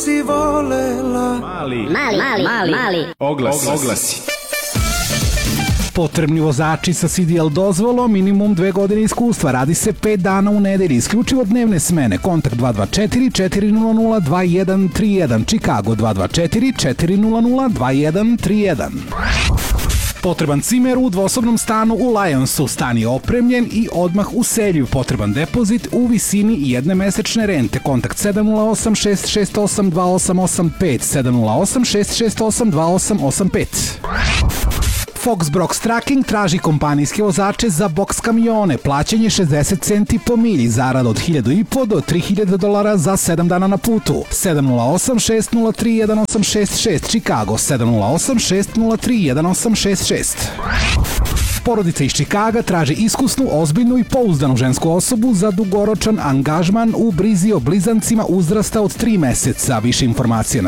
Si volela. Mali. Oglasi. Potrebni vozači sa CDL dozvolom, minimum 2 godine iskustva. Radi se 5 dana u nedelji, isključivo dnevne smene. Kontakt 224-400-2131. Chicago 224-400-2131. Potreban cimer u dvosobnom stanu u Lionsu. Stan je opremljen i odmah useljiv. Potreban depozit u visini jedne mesečne rente. Kontakt 708-668-2885. 708-668-2885. Fox Brox Trucking traži kompanijske vozače za boks kamione. Plaćanje 60 centi po milji, zarada od $1,500 do $3,000 za 7 dana na putu. 708-603-1866, Chicago 708-603-1866. Porodica iz Čikaga traži iskusnu, ozbiljnu i pouzdanu žensku osobu za dugoročan angažman u brizi o blizancima uzrasta od 3 meseca. Više informacije na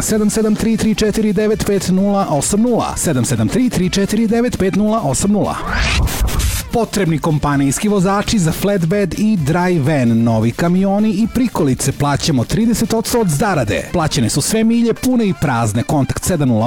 773-349-5080. 773-349-5080. Potrebni kompanijski vozači za flatbed i dry van, novi kamioni i prikolice. Plaćamo 30% od zarade. Plaćene su sve milje, pune i prazne. Kontakt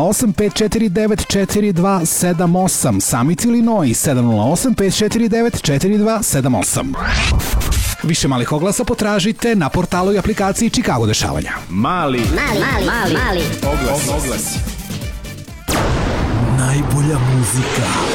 708-549-4278. Samic, Illinois 708-549-4278. Više malih oglasa potražite na portalu i aplikaciji Chicago dešavanja. Mali. Oglasi. Najbolja muzika.